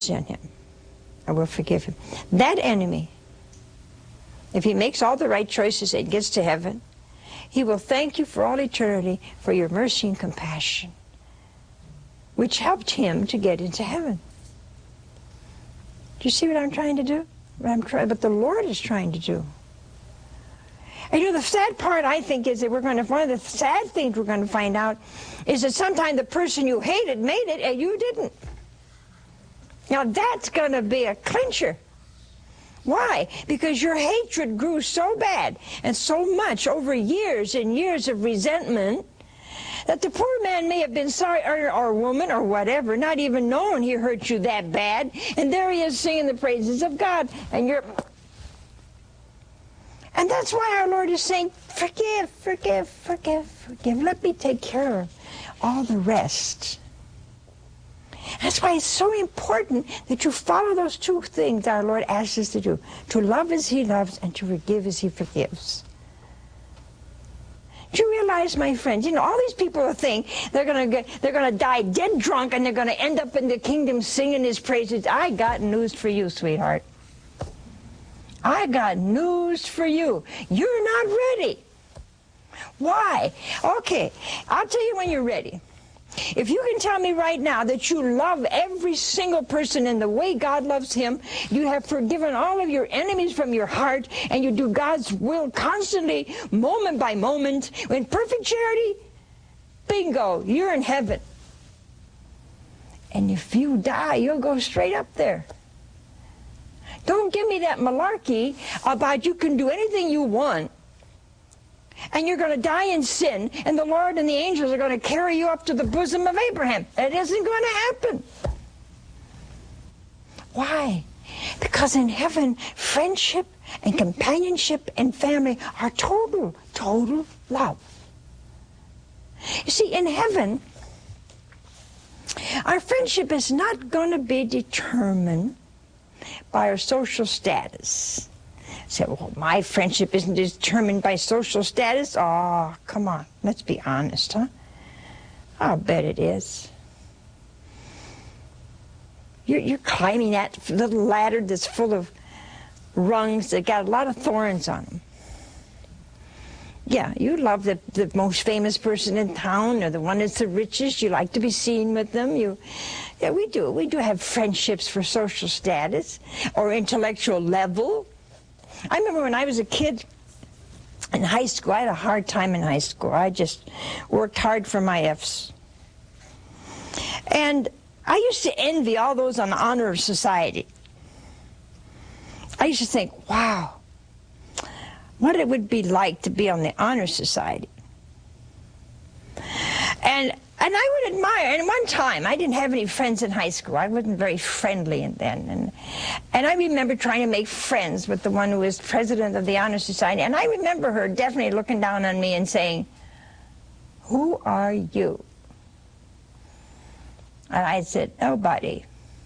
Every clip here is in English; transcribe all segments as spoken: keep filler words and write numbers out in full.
on him. I will forgive him. That enemy, if he makes all the right choices and gets to heaven, he will thank you for all eternity for your mercy and compassion, which helped him to get into heaven. Do you see what I'm trying to do? What I'm trying, what the Lord is trying to do. And you know, the sad part, I think, is that we're going to, one of the sad things we're going to find out is that sometimes the person you hated made it and you didn't. Now that's going to be a clincher. Why? Because your hatred grew so bad and so much over years and years of resentment that the poor man may have been sorry, or, or woman or whatever, not even knowing he hurt you that bad, and there he is singing the praises of God, and you're... And that's why our Lord is saying, forgive, forgive, forgive, forgive. Let me take care of all the rest. That's why it's so important that you follow those two things our Lord asks us to do. To love as he loves and to forgive as he forgives. Do you realize, my friends, you know, all these people think they're going to get, they're going to die dead drunk and they're going to end up in the kingdom singing his praises. I got news for you, sweetheart. I got news for you. You're not ready. Why? Okay, I'll tell you when you're ready. If you can tell me right now that you love every single person in the way God loves him, you have forgiven all of your enemies from your heart, and you do God's will constantly, moment by moment, in perfect charity, bingo, you're in heaven. And if you die, you'll go straight up there. Don't give me that malarkey about you can do anything you want, and you're going to die in sin, and the Lord and the angels are going to carry you up to the bosom of Abraham. It isn't going to happen. Why? Because in heaven, friendship and companionship and family are total, total love. You see, in heaven, our friendship is not going to be determined by our social status. Say, well, my friendship isn't determined by social status. Oh, come on, let's be honest, huh? I'll bet it is. You're, you're climbing that little ladder that's full of rungs that got a lot of thorns on them. Yeah, you love the, the most famous person in town or the one that's the richest. You like to be seen with them. You, yeah, we do. We do have friendships for social status or intellectual level. I remember when I was a kid in high school, I had a hard time in high school. I just worked hard for my F's. And I used to envy all those on the honor society. I used to think, wow, what it would be like to be on the honor society. And And I would admire, and one time, I didn't have any friends in high school. I wasn't very friendly then. And, and I remember trying to make friends with the one who was president of the Honor Society. And I remember her definitely looking down on me and saying, who are you? And I said, nobody.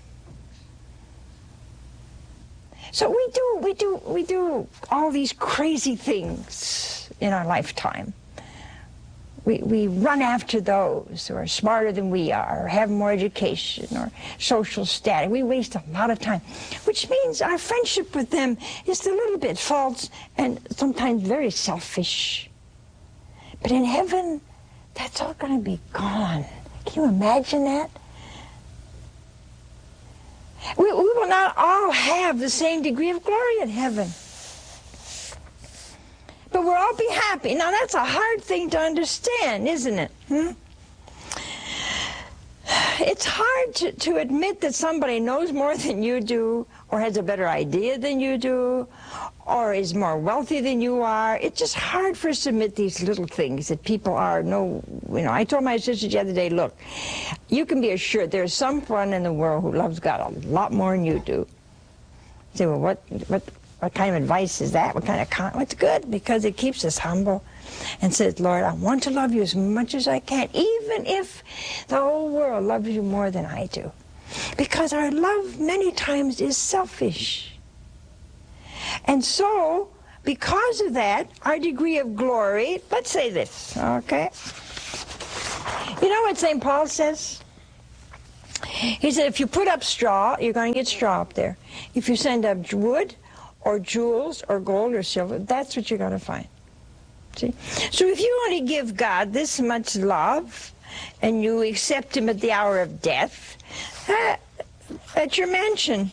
So we do, we do, we do all these crazy things in our lifetime. We, we run after those who are smarter than we are, or have more education, or social status. We waste a lot of time, which means our friendship with them is a little bit false and sometimes very selfish. But in heaven, that's all going to be gone. Can you imagine that? We, we will not all have the same degree of glory in heaven. But we'll all be happy. Now, that's a hard thing to understand, isn't it? Hmm? It's hard to, to admit that somebody knows more than you do, or has a better idea than you do, or is more wealthy than you are. It's just hard for us to admit these little things that people are no, you know, I told my sister the other day, look, you can be assured there's someone in the world who loves God a lot more than you do. You say, well, what, what, What kind of advice is that? What kind of con It's good because it keeps us humble and says, Lord, I want to love you as much as I can, even if the whole world loves you more than I do. Because our love many times is selfish. And so, because of that, our degree of glory, let's say this, okay? You know what Saint Paul says? He said, if you put up straw, you're going to get straw up there. If you send up wood or jewels or gold or silver, that's what you're going to find. See? So if you only give God this much love and you accept him at the hour of death, uh, at your mansion,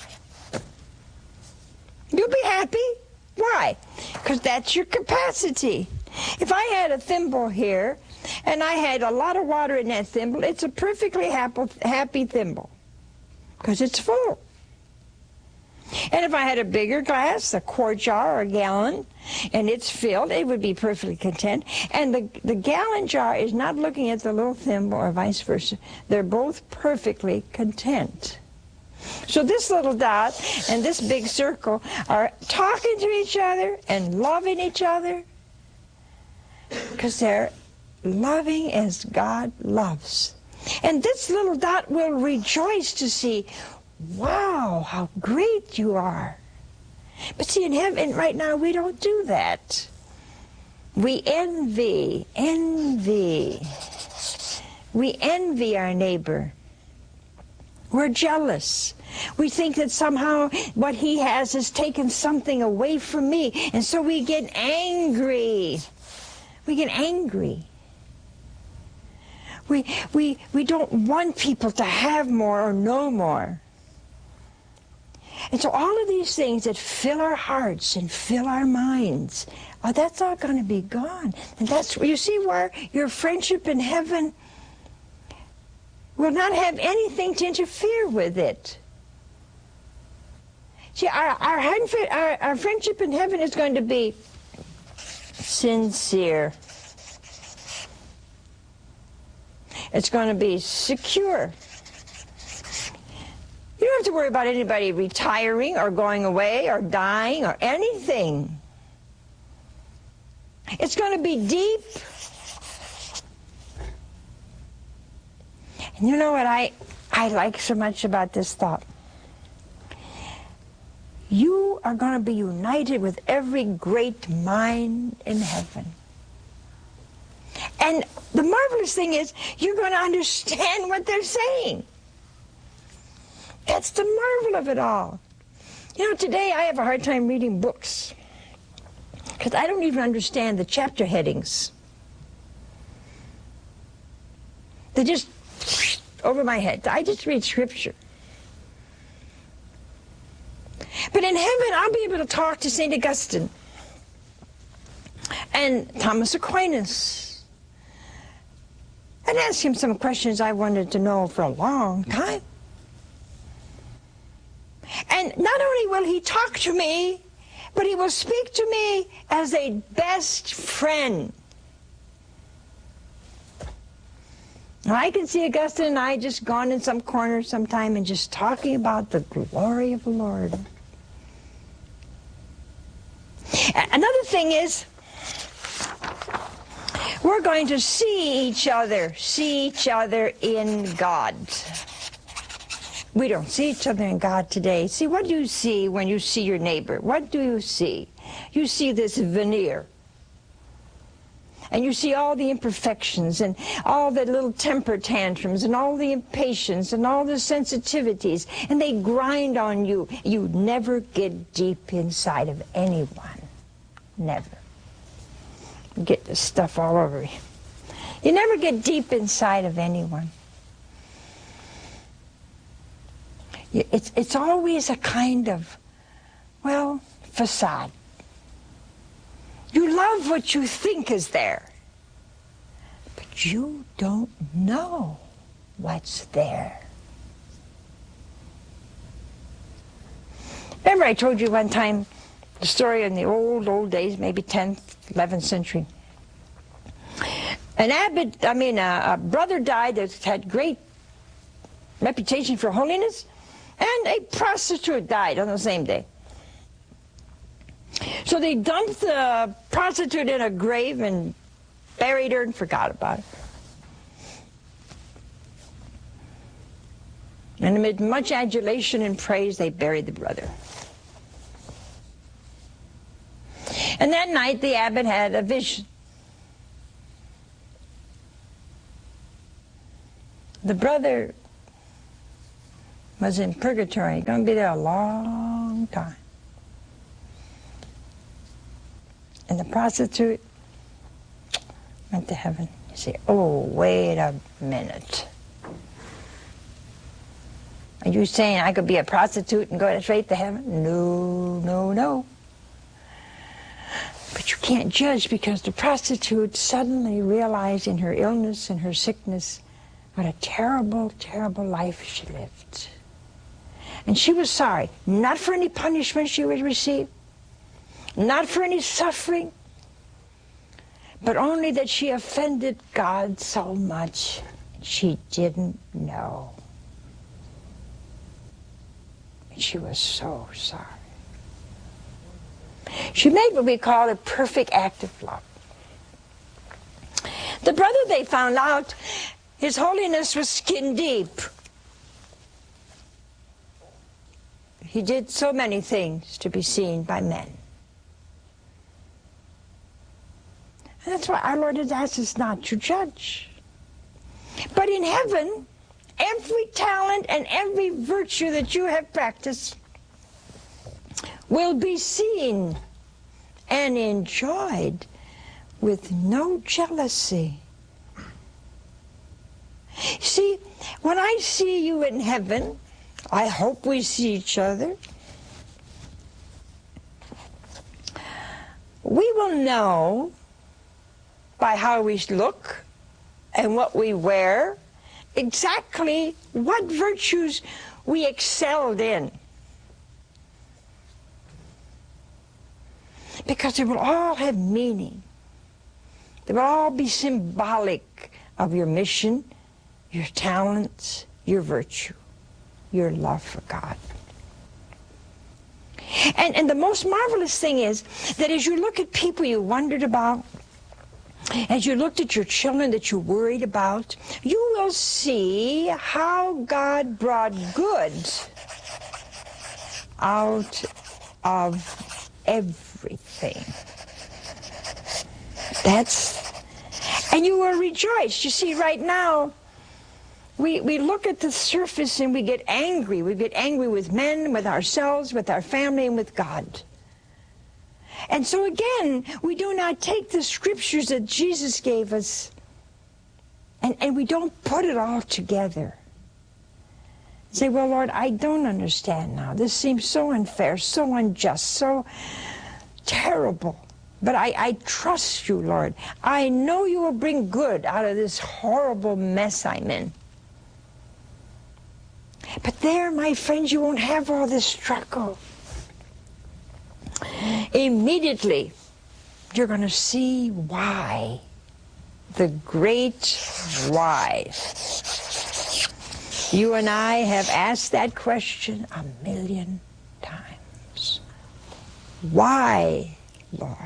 you'll be happy. Why? Because that's your capacity. If I had a thimble here and I had a lot of water in that thimble, it's a perfectly happy, happy thimble because it's full. And if I had a bigger glass, a quart jar or a gallon, and it's filled, it would be perfectly content. And the, the gallon jar is not looking at the little thimble or vice versa. They're both perfectly content. So this little dot and this big circle are talking to each other and loving each other because they're loving as God loves. And this little dot will rejoice to see, wow, how great you are. But see, in heaven right now, we don't do that. We envy, envy. We envy our neighbor. We're jealous. We think that somehow what he has has taken something away from me. And so we get angry. We get angry. We, we, we don't want people to have more or know more. And so all of these things that fill our hearts and fill our minds, oh, that's all going to be gone. And that's, you see where your friendship in heaven will not have anything to interfere with it. See, our, our, our, our friendship in heaven is going to be sincere. It's going to be secure. You don't have to worry about anybody retiring or going away or dying or anything. It's going to be deep. And you know what I, I like so much about this thought? You are going to be united with every great mind in heaven. And the marvelous thing is, you're going to understand what they're saying. That's the marvel of it all. You know, today I have a hard time reading books because I don't even understand the chapter headings. They just over my head. I just read Scripture. But in heaven, I'll be able to talk to Saint Augustine and Thomas Aquinas and ask him some questions I wanted to know for a long time. And not only will he talk to me, but he will speak to me as a best friend. Now, I can see Augustine and I just gone in some corner sometime and just talking about the glory of the Lord. Another thing is, we're going to see each other, see each other in God. We don't see each other in God today. See, what do you see when you see your neighbor? What do you see? You see this veneer. And you see all the imperfections and all the little temper tantrums and all the impatience and all the sensitivities. And they grind on you. You never get deep inside of anyone. Never. You get this stuff all over you. You never get deep inside of anyone. It's, it's always a kind of, well, facade. You love what you think is there, but you don't know what's there. Remember I told you one time the story in the old, old days, maybe tenth, eleventh century. An abbot, I mean, a, a brother died that had great reputation for holiness, and a prostitute died on the same day. So they dumped the prostitute in a grave and buried her and forgot about her. And amid much adulation and praise, they buried the brother. And that night, the abbot had a vision. The brother was in purgatory. He's going to be there a long time. And the prostitute went to heaven. You say, oh, wait a minute. Are you saying I could be a prostitute and go straight to heaven? No, no, no. But you can't judge, because the prostitute suddenly realized in her illness and her sickness what a terrible, terrible life she lived. And she was sorry, not for any punishment she would receive, not for any suffering, but only that she offended God so much she didn't know. And she was so sorry. She made what we call a perfect act of love. The brother, they found out, his holiness was skin deep. He did so many things to be seen by men. And that's why our Lord has asked us not to judge. But in heaven, every talent and every virtue that you have practiced will be seen and enjoyed with no jealousy. See, when I see you in heaven, I hope we see each other, we will know by how we look and what we wear exactly what virtues we excelled in. Because they will all have meaning. They will all be symbolic of your mission, your talents, your virtue, your love for God. And, and the most marvelous thing is that as you look at people you wondered about, as you looked at your children that you worried about, you will see how God brought good out of everything. That's, and you will rejoice. You see, right now, we, we look at the surface and we get angry. We get angry with men, with ourselves, with our family, and with God. And so again, we do not take the scriptures that Jesus gave us and, and we don't put it all together. Say, well, Lord, I don't understand now. This seems so unfair, so unjust, so terrible. But I, I trust you, Lord. I know you will bring good out of this horrible mess I'm in. But there, my friends, you won't have all this struggle. Immediately, you're going to see why. The great why. You and I have asked that question a million times. Why, Lord?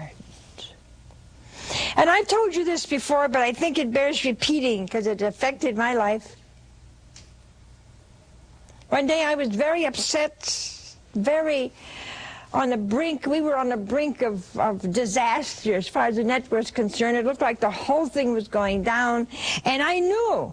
And I've told you this before, but I think it bears repeating because it affected my life. One day I was very upset, very on the brink. We were on the brink of, of disaster as far as the net was concerned. It looked like the whole thing was going down. And I knew,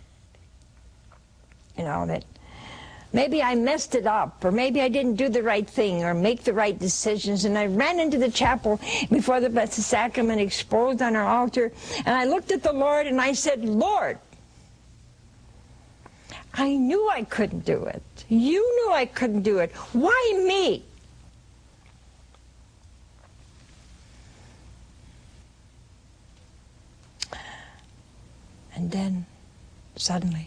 you know, that maybe I messed it up, or maybe I didn't do the right thing or make the right decisions. And I ran into the chapel before the Blessed Sacrament exposed on our altar. And I looked at the Lord and I said, Lord, I knew I couldn't do it. You knew I couldn't do it. Why me? And then, suddenly,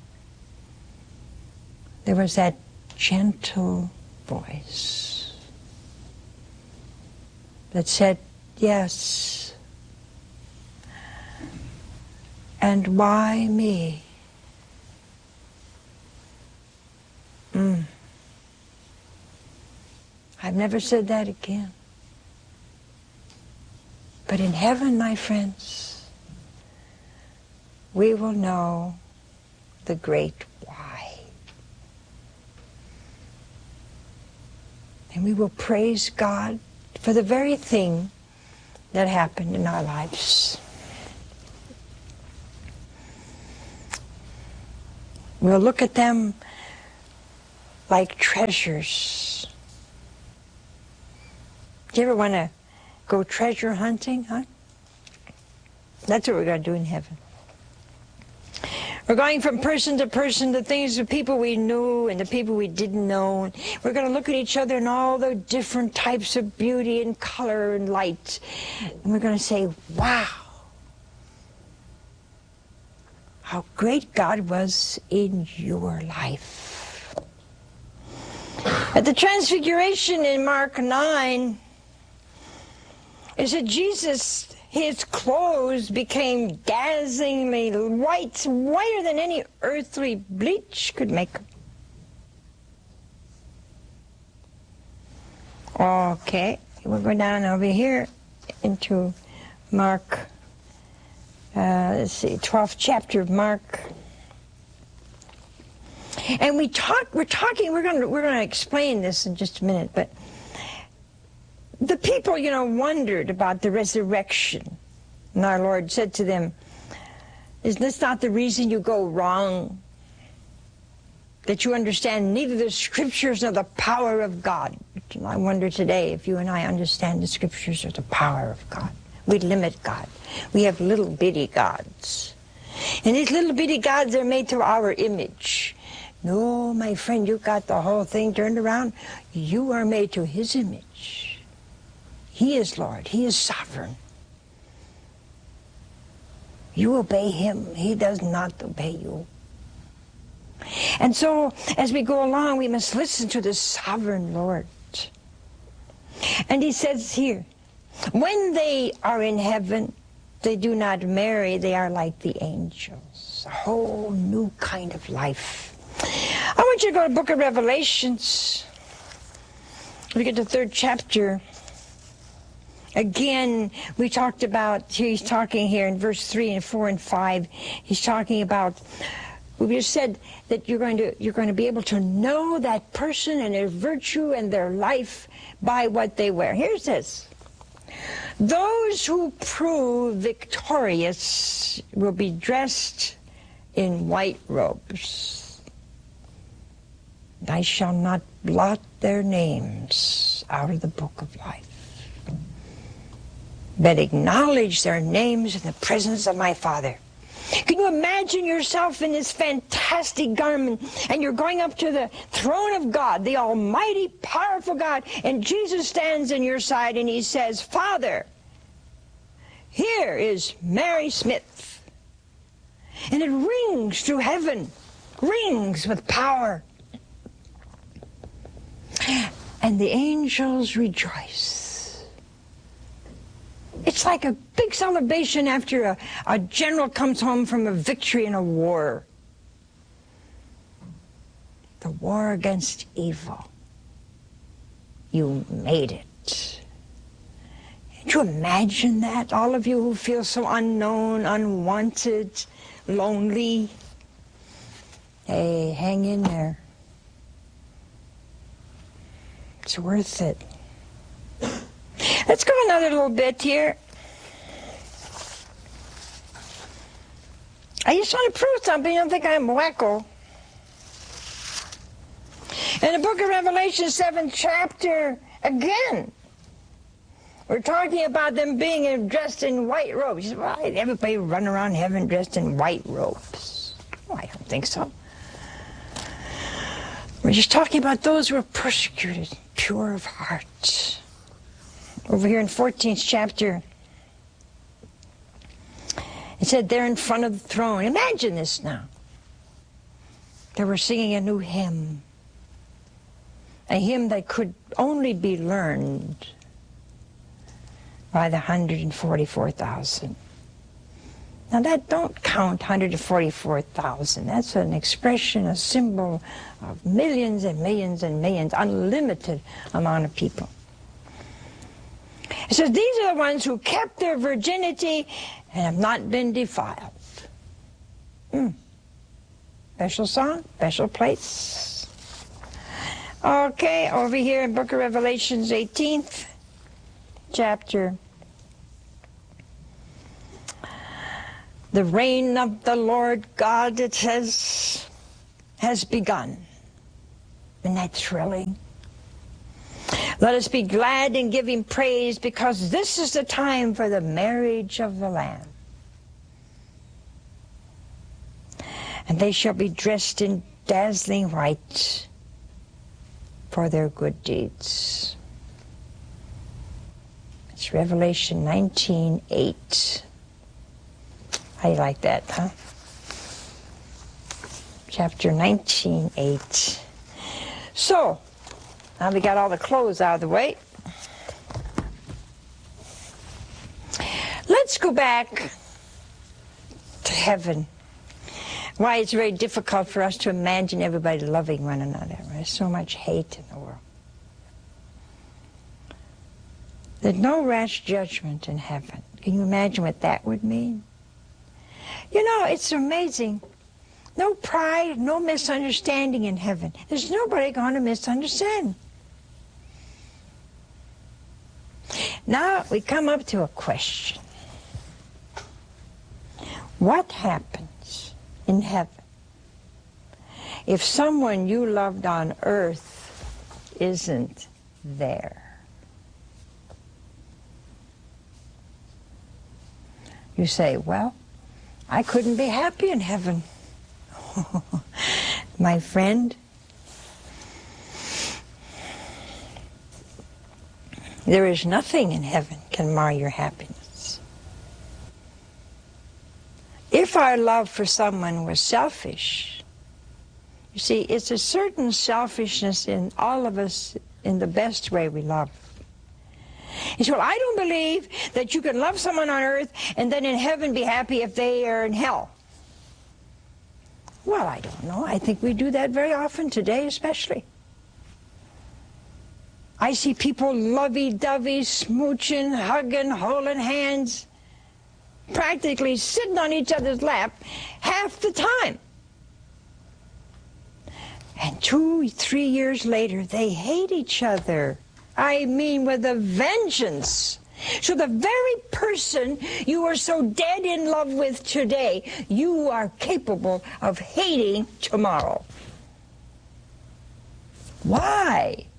there was that gentle voice that said, yes. And why me? Mm. I've never said that again. But in heaven, my friends, we will know the great why. And we will praise God for the very thing that happened in our lives. We'll look at them like treasures. Do you ever want to go treasure hunting, huh? That's what we're going to do in heaven. We're going from person to person, the things, the people we knew and the people we didn't know. We're going to look at each other in all the different types of beauty and color and light. And we're going to say, wow, how great God was in your life. At the Transfiguration in Mark nine, it said Jesus, his clothes became dazzlingly white, whiter than any earthly bleach could make them. Okay, we'll go down over here into Mark, uh, let's see, twelfth chapter of Mark. And we talk, we're talking, we're going to, we're going to explain this in just a minute, but the people, you know, wondered about the resurrection. And our Lord said to them, is this not the reason you go wrong? That you understand neither the Scriptures nor the power of God. And I wonder today if you and I understand the Scriptures or the power of God. We limit God. We have little bitty gods. And these little bitty gods are made to our image. No, my friend, you got the whole thing turned around. You are made to His image. He is Lord. He is sovereign. You obey Him. He does not obey you. And so, as we go along, we must listen to the sovereign Lord. And He says here, when they are in heaven, they do not marry. They are like the angels. A whole new kind of life. I want you to go to the book of Revelations. Look at the third chapter. Again, we talked about, he's talking here in verse three and four and five, he's talking about, we just said that you're going to you're going to be able to know that person and their virtue and their life by what they wear. Here's this. Those who prove victorious will be dressed in white robes. I shall not blot their names out of the book of life, but acknowledge their names in the presence of my Father. Can you imagine yourself in this fantastic garment, and you're going up to the throne of God, the almighty, powerful God, and Jesus stands in your side and He says, Father, here is Mary Smith. And it rings through heaven, rings with power. And the angels rejoice. It's like a big celebration after a, a general comes home from a victory in a war. The war against evil. You made it. Can you imagine that? All of you who feel so unknown, unwanted, lonely. Hey, hang in there. It's worth it. Let's go another little bit here. I just want to prove something. You don't think I'm wacko. In the book of Revelation, seventh chapter, again, we're talking about them being dressed in white robes. You say, well, everybody run around heaven dressed in white robes. Well, I don't think so. We're just talking about those who are persecuted, pure of heart. Over here in fourteenth chapter, it said they're in front of the throne. Imagine this now. They were singing a new hymn. A hymn that could only be learned by the one hundred forty-four thousand. Now that don't count one hundred forty-four thousand. That's an expression, a symbol of millions and millions and millions, unlimited amount of people. It says these are the ones who kept their virginity and have not been defiled. Hmm. Special song, special place. Okay, over here in Book of Revelations, eighteenth chapter. The reign of the Lord God, it says, has begun. Isn't that thrilling? Let us be glad and give him praise, because this is the time for the marriage of the Lamb. And they shall be dressed in dazzling white for their good deeds. It's Revelation nineteen eight. How you like that, huh? Chapter nineteen eight. So, now we got all the clothes out of the way. Let's go back to heaven. Why it's very difficult for us to imagine everybody loving one another. There's so much hate in the world. There's no rash judgment in heaven. Can you imagine what that would mean? You know, it's amazing. No pride, no misunderstanding in heaven. There's nobody going to misunderstand. Now we come up to a question. What happens in heaven if someone you loved on earth isn't there? You say, well, I couldn't be happy in heaven. My friend, there is nothing in heaven can mar your happiness. If our love for someone was selfish, you see, it's a certain selfishness in all of us in the best way we love. He said, well, I don't believe that you can love someone on earth and then in heaven be happy if they are in hell. Well, I don't know. I think we do that very often today, especially. I see people lovey-dovey, smooching, hugging, holding hands, practically sitting on each other's lap half the time. And two, three years later, they hate each other. I mean, with a vengeance. So the very person you are so dead in love with today, you are capable of hating tomorrow. Why?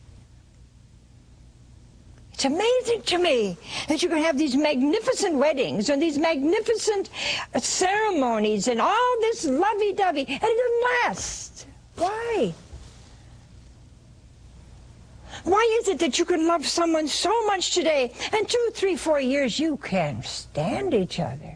It's amazing to me that you can have these magnificent weddings and these magnificent ceremonies and all this lovey-dovey, and it doesn't last. Why? Why is it that you can love someone so much today, and two, three, four years you can't stand each other?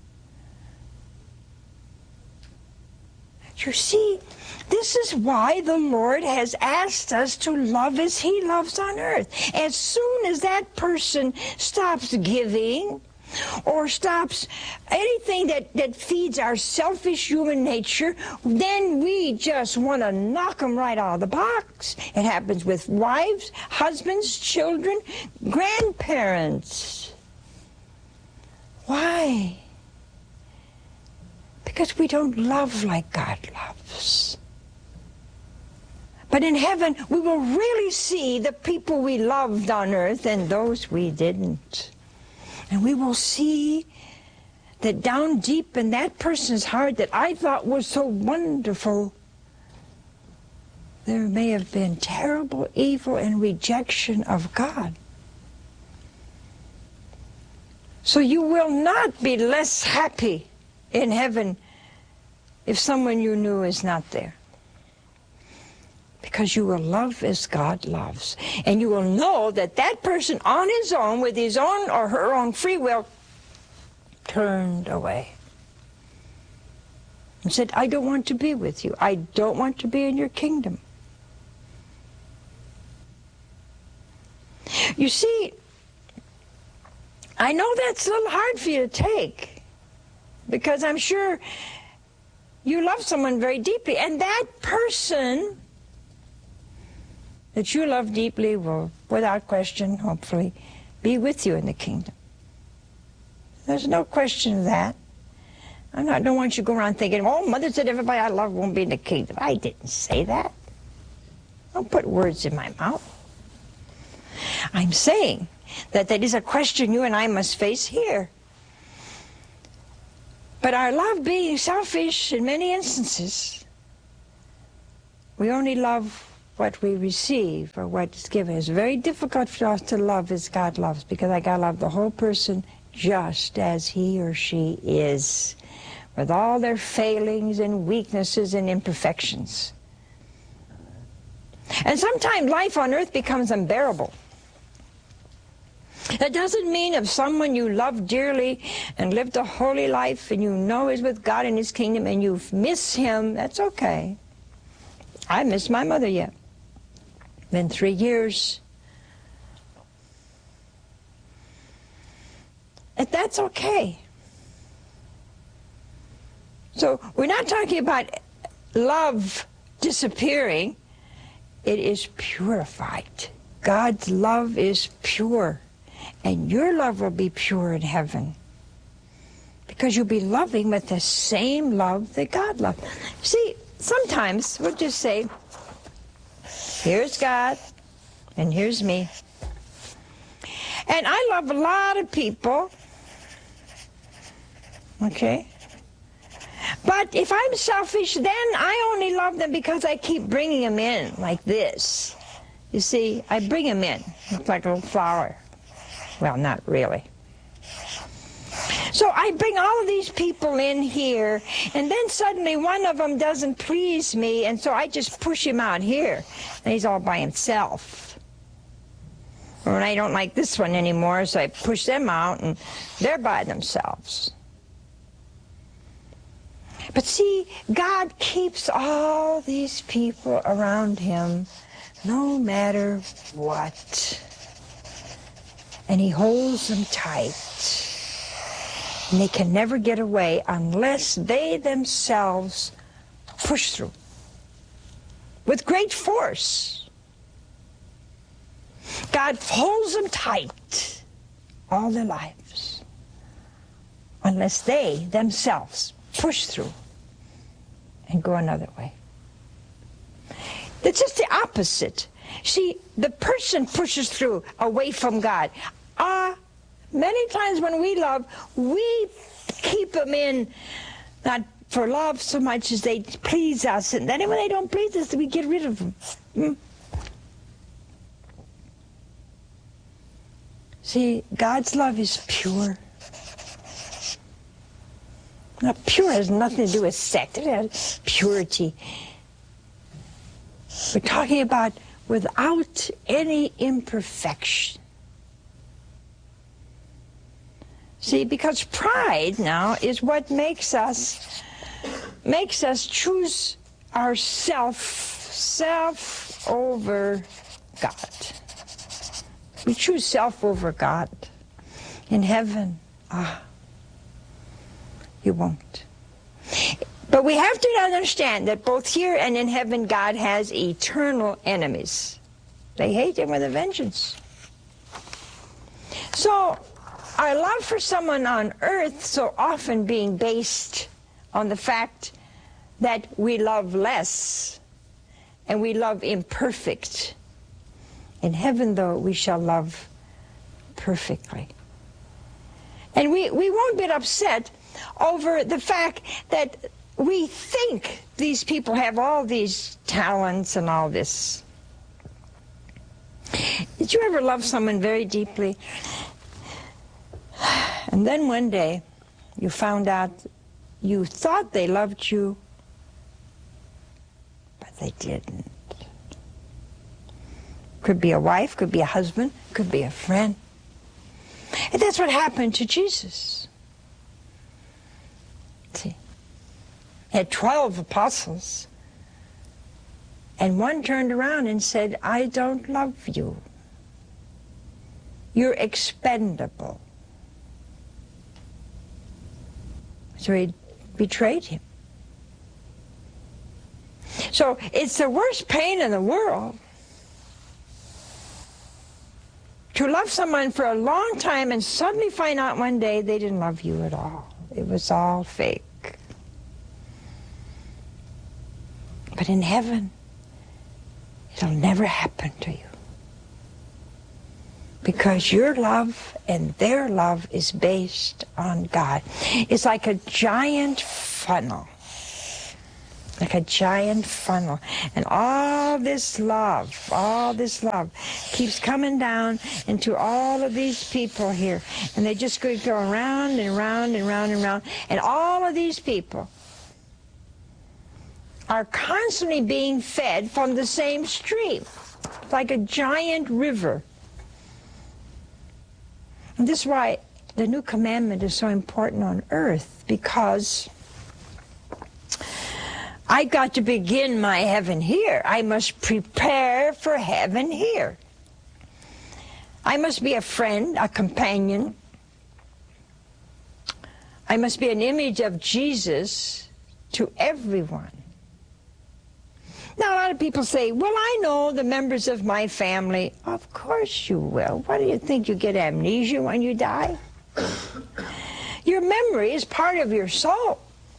You see, this is why the Lord has asked us to love as He loves on earth. As soon as that person stops giving or stops anything that, that feeds our selfish human nature, then we just want to knock them right out of the box. It happens with wives, husbands, children, grandparents. Why? Because we don't love like God loves. But in heaven, we will really see the people we loved on earth and those we didn't. And we will see that down deep in that person's heart that I thought was so wonderful, there may have been terrible evil and rejection of God. So you will not be less happy in heaven if someone you knew is not there. Because you will love as God loves. And you will know that that person on his own, with his own or her own free will, turned away. And said, I don't want to be with you. I don't want to be in your kingdom. You see, I know that's a little hard for you to take. Because I'm sure you love someone very deeply. And that person that you love deeply will, without question, hopefully, be with you in the kingdom. There's no question of that. I don't want you to go around thinking, oh, Mother said everybody I love won't be in the kingdom. I didn't say that. Don't put words in my mouth. I'm saying that that is a question you and I must face here. But our love being selfish in many instances, we only love what we receive or what's given. It's very difficult for us to love as God loves, because I gotta love the whole person just as he or she is, with all their failings and weaknesses and imperfections. And sometimes life on earth becomes unbearable. That doesn't mean if someone you love dearly and lived a holy life and you know is with God in his kingdom and you miss him, that's okay. I miss my mother yet. Been three years. And that's okay. So we're not talking about love disappearing. It is purified. God's love is pure. And your love will be pure in heaven, because you'll be loving with the same love that God loved. See, sometimes we'll just say, here's God, and here's me. And I love a lot of people, okay? But if I'm selfish, then I only love them because I keep bringing them in like this. You see, I bring them in. It's like a little flower. Well, not really. So I bring all of these people in here, and then suddenly one of them doesn't please me, and so I just push him out here, and he's all by himself. Or I don't like this one anymore, so I push them out, and they're by themselves. But see, God keeps all these people around him, no matter what. And he holds them tight. And they can never get away unless they themselves push through with great force. God holds them tight all their lives unless they themselves push through and go another way. It's just the opposite. See, the person pushes through away from God. Ah, uh, many times when we love, we keep them in, not for love so much as they please us. And then when they don't please us, we get rid of them. Hmm? See, God's love is pure. Now, pure has nothing to do with sex. It has purity. We're talking about without any imperfection. See, because pride now is what makes us makes us choose ourself self over God. We choose self over God. In heaven, ah, you won't. But we have to understand that both here and in heaven, God has eternal enemies. They hate him with a vengeance. So, our love for someone on earth so often being based on the fact that we love less and we love imperfect. In heaven, though, we shall love perfectly. And we, we won't get upset over the fact that we think these people have all these talents and all this. Did you ever love someone very deeply? And then one day, you found out you thought they loved you, but they didn't. Could be a wife, could be a husband, could be a friend. And that's what happened to Jesus. See, he had twelve apostles, and one turned around and said, I don't love you. You're expendable. So he betrayed him. So it's the worst pain in the world to love someone for a long time and suddenly find out one day they didn't love you at all. It was all fake. But in heaven, it'll never happen to you. Because your love and their love is based on God. It's like a giant funnel. like a giant funnel. And all this love, all this love keeps coming down into all of these people here. And they just go around and around and around and around. And all of these people are constantly being fed from the same stream, like a giant river. And this is why the new commandment is so important on earth, because I got to begin my heaven here. I must prepare for heaven here. I must be a friend, a companion. I must be an image of Jesus to everyone. Now, a lot of people say, well, I know the members of my family. Of course you will. What do you think? You get amnesia when you die? Your memory is part of your soul.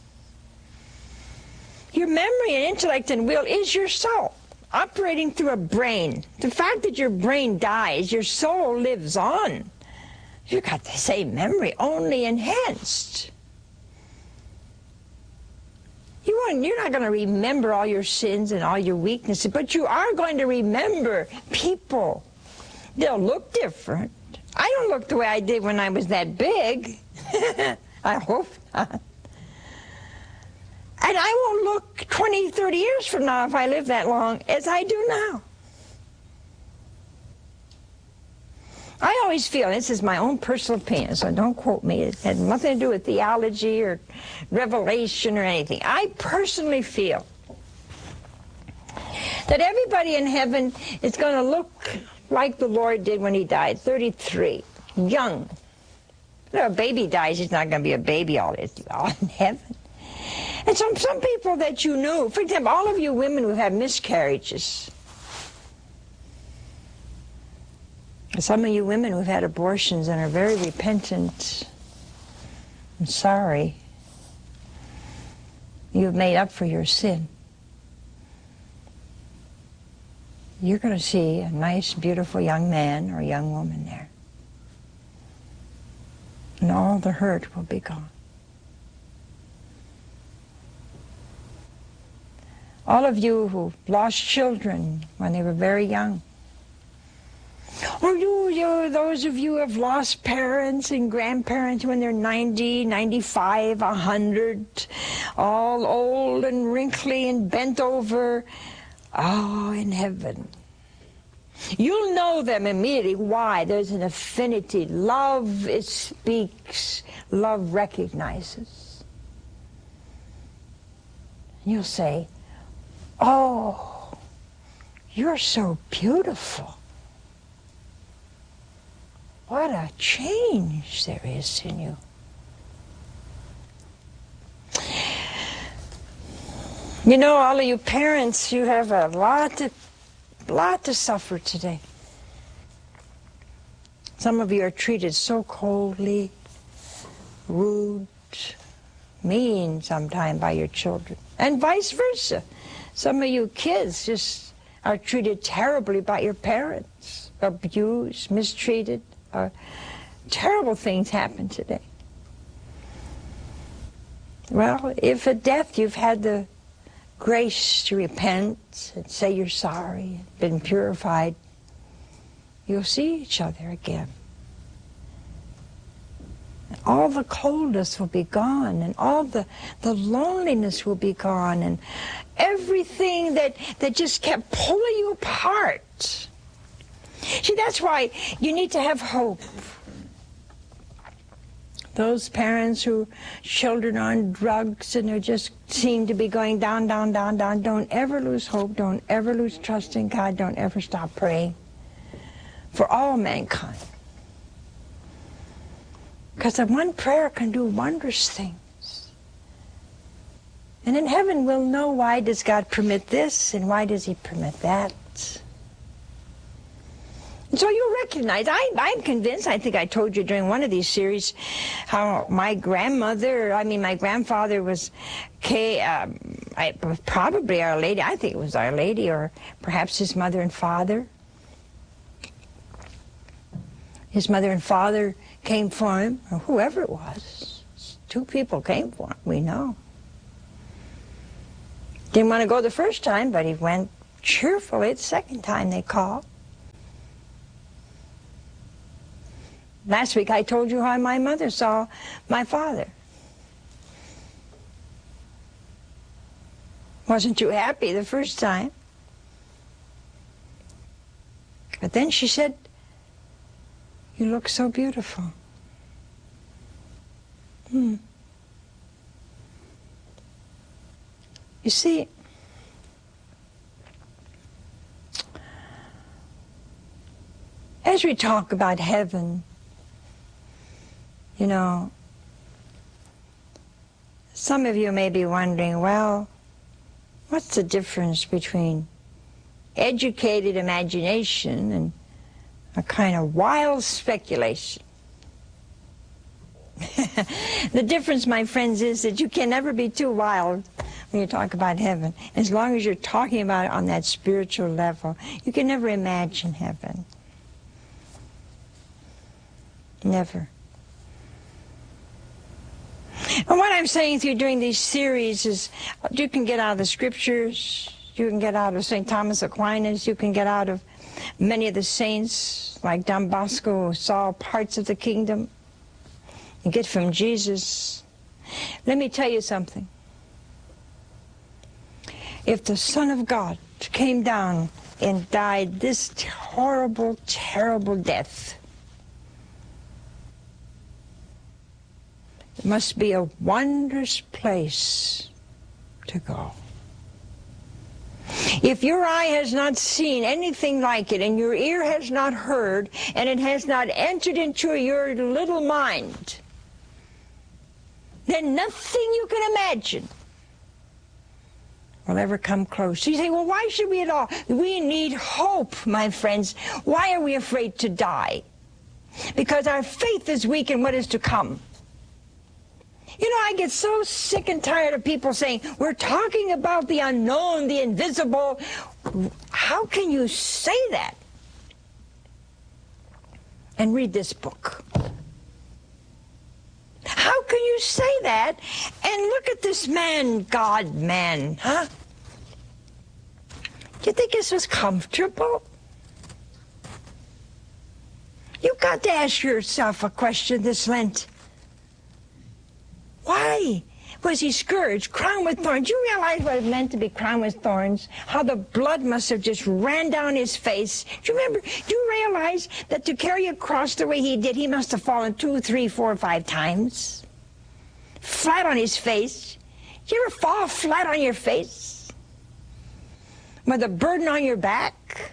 Your memory and intellect and will is your soul, operating through a brain. The fact that your brain dies, your soul lives on. You've got the same memory, only enhanced. You won't, you're not going to remember all your sins and all your weaknesses, but you are going to remember people. They'll look different. I don't look the way I did when I was that big. I hope not. And I won't look twenty, thirty years from now, if I live that long, as I do now. I always feel, this is my own personal opinion, so don't quote me. It had nothing to do with theology or revelation or anything. I personally feel that everybody in heaven is going to look like the Lord did when he died, thirty-three, young. If a baby dies, he's not going to be a baby all, all in heaven. And some, some people that you knew, for example, all of you women who have miscarriages, some of you women who've had abortions and are very repentant and sorry, you've made up for your sin. You're going to see a nice, beautiful young man or young woman there. And all the hurt will be gone. All of you who lost children when they were very young. Or you, you, those of you who have lost parents and grandparents when they're ninety, ninety-five, a hundred, all old and wrinkly and bent over. Oh, in heaven. You'll know them immediately. Why? There's an affinity. Love, it speaks. Love recognizes. You'll say, oh, you're so beautiful. What a change there is in you. You know, all of you parents, you have a lot to, lot to suffer today. Some of you are treated so coldly, rude, mean sometimes by your children, and vice versa. Some of you kids just are treated terribly by your parents, abused, mistreated. Uh, terrible things happen today. Well, if at death you've had the grace to repent and say you're sorry, been purified, you'll see each other again. And all the coldness will be gone, and all the, the loneliness will be gone, and everything that, that just kept pulling you apart. See, that's why you need to have hope. Those parents who children are on drugs and they just seem to be going down, down, down, down, don't ever lose hope. Don't ever lose trust in God. Don't ever stop praying for all mankind. Because that one prayer can do wondrous things. And in heaven we'll know, why does God permit this and why does he permit that? So you recognize, I, I'm convinced, I think I told you during one of these series, how my grandmother, I mean my grandfather was K, um, I, probably Our Lady, I think it was Our Lady, or perhaps his mother and father. His mother and father came for him, or whoever it was. Two people came for him, we know. Didn't want to go the first time, but he went cheerfully the second time they called. Last week I told you how my mother saw my father. Wasn't too happy the first time. But then she said, "You look so beautiful." Hmm. You see, as we talk about heaven, you know, some of you may be wondering, well, what's the difference between educated imagination and a kind of wild speculation? The difference, my friends, is that you can never be too wild when you talk about heaven. As long as you're talking about it on that spiritual level, you can never imagine heaven. Never. And what I'm saying to you during these series is you can get out of the scriptures, you can get out of Saint Thomas Aquinas, you can get out of many of the saints like Don Bosco who saw parts of the kingdom. You get from Jesus. Let me tell you something. If the Son of God came down and died this horrible, terrible death, it must be a wondrous place to go. If your eye has not seen anything like it, and your ear has not heard, and it has not entered into your little mind, then nothing you can imagine will ever come close. So you say, well, why should we at all? We need hope, my friends. Why are we afraid to die? Because our faith is weak in what is to come. You know, I get so sick and tired of people saying, we're talking about the unknown, the invisible. How can you say that? And read this book. How can you say that and look at this man, God man, huh? Do you think this was comfortable? You've got to ask yourself a question this Lent. Why was he scourged, crowned with thorns? Do you realize what it meant to be crowned with thorns? How the blood must have just ran down his face. Do you remember? Do you realize that to carry a cross the way he did, he must have fallen two, three, four, five times? Flat on his face. Do you ever fall flat on your face? With a burden on your back?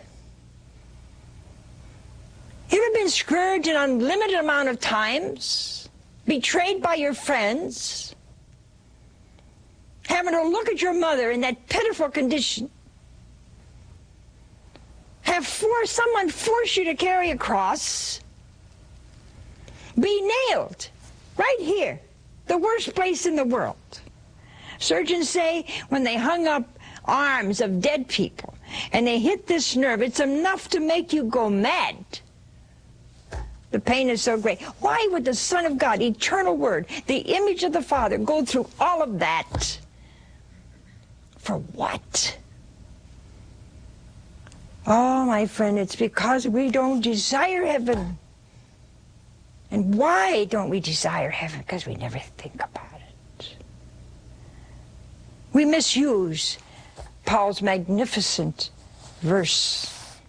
You ever been scourged an unlimited amount of times? Betrayed by your friends? Having to look at your mother in that pitiful condition? Have for someone force you to carry a cross? Be nailed right here, the worst place in the world. Surgeons say when they hung up arms of dead people and they hit this nerve, it's enough to make you go mad. The pain is so great. Why would the Son of God, eternal Word, the image of the Father, go through all of that? For what? Oh, my friend, it's because we don't desire heaven. And why don't we desire heaven? Because we never think about it. We misuse Paul's magnificent verse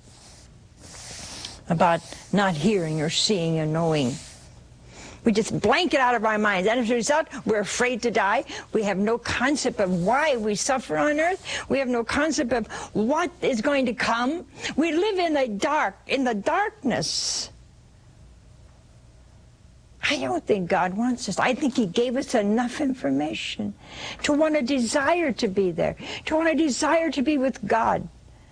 about not hearing or seeing or knowing. We just blank it out of our minds. And as a result, we're afraid to die. We have no concept of why we suffer on earth. We have no concept of what is going to come. We live in the dark, in the darkness. I don't think God wants us. I think He gave us enough information to want to desire to be there, to want to desire to be with God.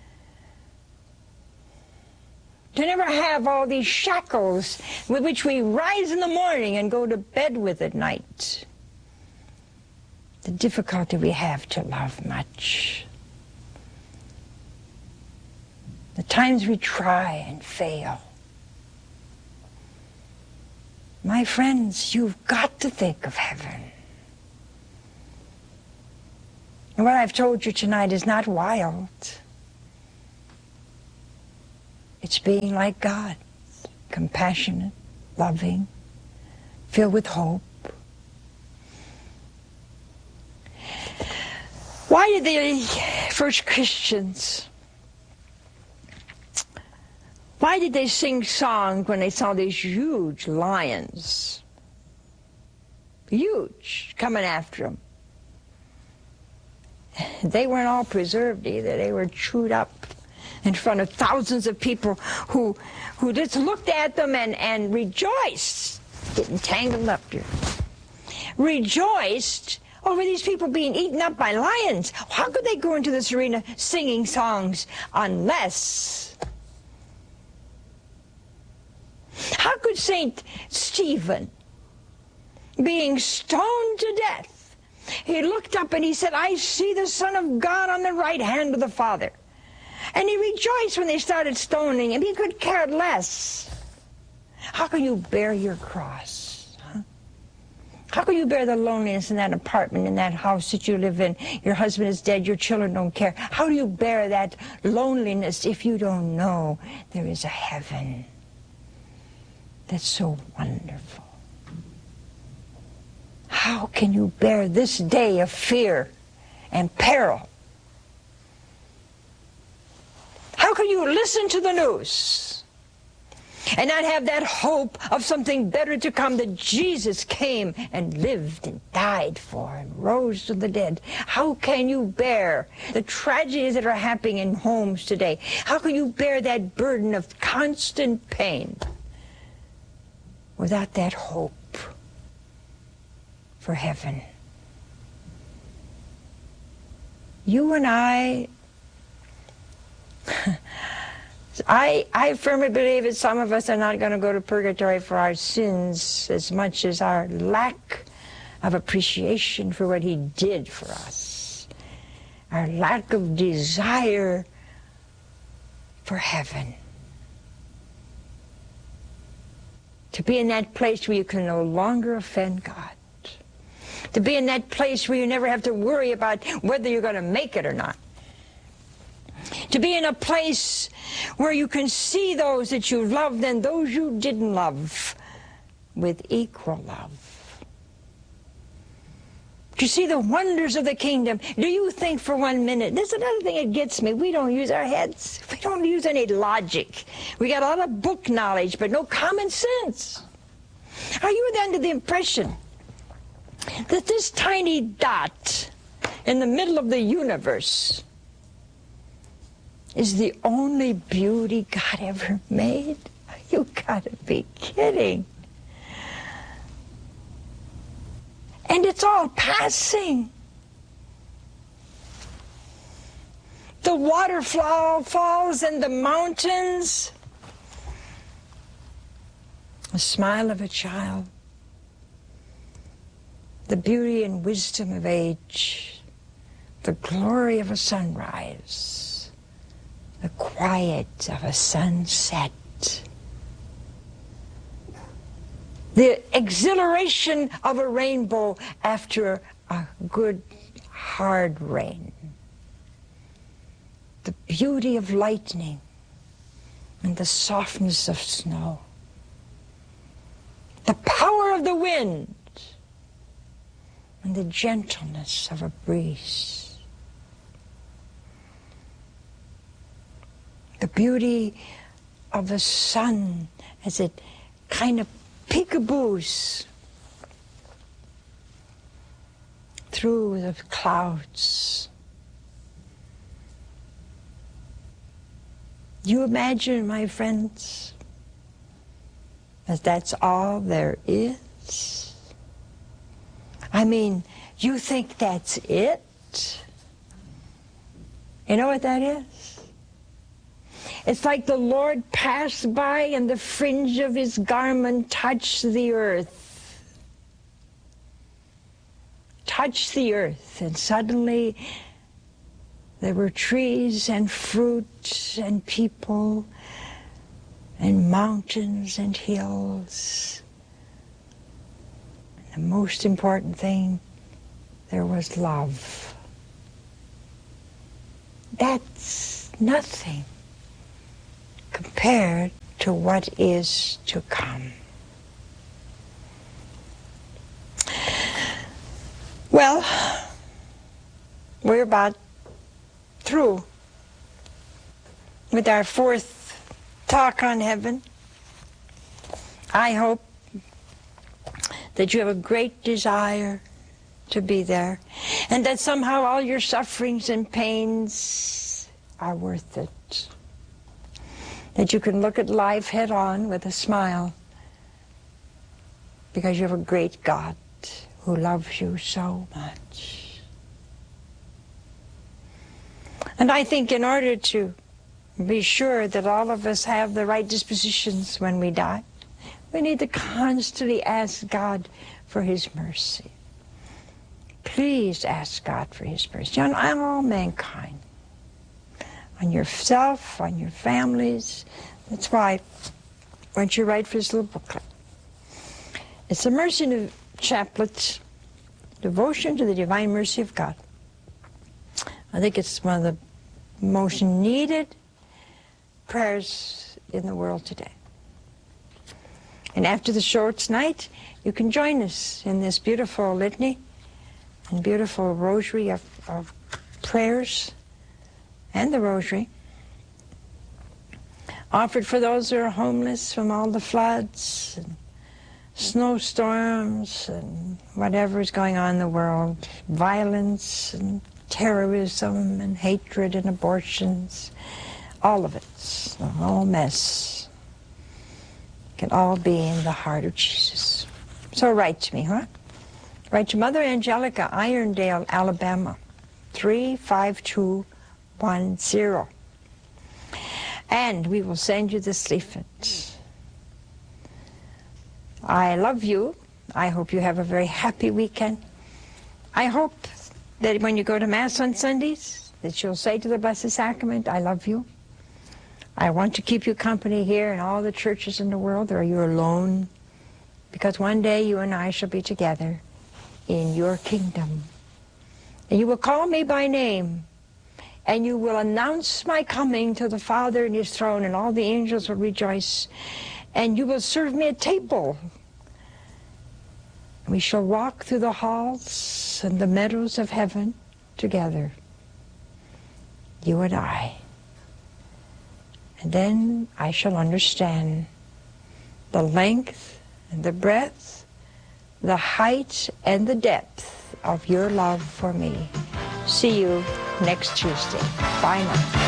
To never have all these shackles with which we rise in the morning and go to bed with at night. The difficulty we have to love much. The times we try and fail. My friends, you've got to think of heaven. And what I've told you tonight is not wild. It's being like God, compassionate, loving, filled with hope. Why did the first Christians, why did they sing songs when they saw these huge lions, huge, coming after them? They weren't all preserved either. They were chewed up in front of thousands of people who who just looked at them and, and rejoiced, getting tangled up here, rejoiced over these people being eaten up by lions. How could they go into this arena singing songs unless... How could Saint Stephen, being stoned to death, he looked up and he said, I see the Son of God on the right hand of the Father. And he rejoiced when they started stoning him. He could care less. How can you bear your cross? How can you bear the loneliness in that apartment, in that house that you live in? Your husband is dead, your children don't care. How do you bear that loneliness if you don't know there is a heaven that's so wonderful? How can you bear this day of fear and peril? How can you listen to the news and not have that hope of something better to come, that Jesus came and lived and died for and rose from the dead? How can you bear the tragedies that are happening in homes today? How can you bear that burden of constant pain without that hope for heaven? You and I I, I firmly believe that some of us are not going to go to purgatory for our sins as much as our lack of appreciation for what he did for us, our lack of desire for heaven. To be in that place where you can no longer offend God. To be in that place where you never have to worry about whether you're going to make it or not. To be in a place where you can see those that you loved and those you didn't love with equal love. To see the wonders of the kingdom. Do you think for one minute, there's another thing that gets me, we don't use our heads. We don't use any logic. We got a lot of book knowledge, but no common sense. Are you under the impression that this tiny dot in the middle of the universe is the only beauty God ever made? You gotta be kidding. And it's all passing. The waterfalls and the mountains. The smile of a child. The beauty and wisdom of age. The glory of a sunrise. The quiet of a sunset. The exhilaration of a rainbow after a good hard rain. The beauty of lightning and the softness of snow. The power of the wind and the gentleness of a breeze. The beauty of the sun as it kind of peekaboos through the clouds. You imagine, my friends, that that's all there is? I mean, you think that's it? You know what that is? It's like the Lord passed by and the fringe of his garment touched the earth. Touched the earth, and suddenly there were trees and fruit and people and mountains and hills. And the most important thing, there was love. That's nothing compared to what is to come. Well, we're about through with our fourth talk on heaven. I hope that you have a great desire to be there, and that somehow all your sufferings and pains are worth it. That you can look at life head on with a smile, because you have a great God who loves you so much. And I think in order to be sure that all of us have the right dispositions when we die, we need to constantly ask God for His mercy. Please ask God for His mercy on all mankind, on yourself, on your families. That's why, why don't you write for this little booklet? It's the Mercy Chaplet, Devotion to the Divine Mercy of God. I think it's one of the most needed prayers in the world today. And after the show tonight, you can join us in this beautiful litany and beautiful rosary of, of prayers, and the rosary offered for those who are homeless from all the floods and snowstorms and whatever is going on in the world, violence and terrorism and hatred and abortions, all of it, the whole mess can all be in the heart of Jesus. So write to me, huh? Write to Mother Angelica, Irondale, Alabama, three five two one zero. And we will send you this leaflet. I love you. I hope you have a very happy weekend. I hope that when you go to Mass on Sundays, that you'll say to the Blessed Sacrament, I love you. I want to keep you company here in all the churches in the world, or you're alone, because one day you and I shall be together in your kingdom. And you will call me by name, and you will announce my coming to the Father in His throne, and all the angels will rejoice, and you will serve me a table. We shall walk through the halls and the meadows of heaven together, you and I. And then I shall understand the length and the breadth, the height and the depth of your love for me. See you next Tuesday. Bye now.